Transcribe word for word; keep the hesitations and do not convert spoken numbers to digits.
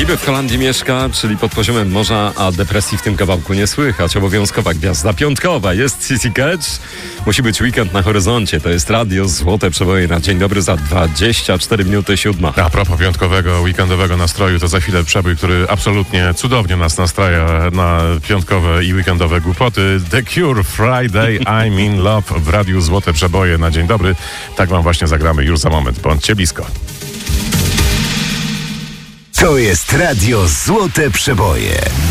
Niby w Holandii mieszka, czyli pod poziomem morza, a depresji w tym kawałku nie słychać. Obowiązkowa gwiazda piątkowa jest Sissy Catch. Musi być weekend na horyzoncie. To jest radio Złote Przeboje na dzień dobry za dwadzieścia cztery minuty siódma. A propos piątkowego, weekendowego nastroju, to za chwilę przebój, który absolutnie cudownie nas nastraja na piątkowe i weekendowe głupoty. The Cure, Friday, I'm in Love w radiu Złote Przeboje na dzień dobry. Tak wam właśnie zagramy już za moment. Bądźcie blisko. To jest radio Złote Przeboje.